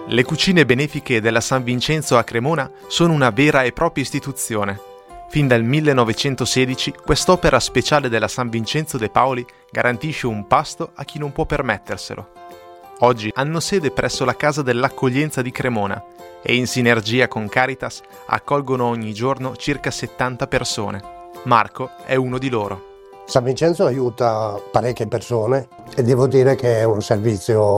Le cucine benefiche della San Vincenzo a Cremona sono una vera e propria istituzione. Fin dal 1916 quest'opera speciale della San Vincenzo de Paoli garantisce un pasto a chi non può permetterselo. Oggi hanno sede presso la Casa dell'Accoglienza di Cremona e in sinergia con Caritas accolgono ogni giorno circa 70 persone. Marco è uno di loro. San Vincenzo aiuta parecchie persone e devo dire che è un servizio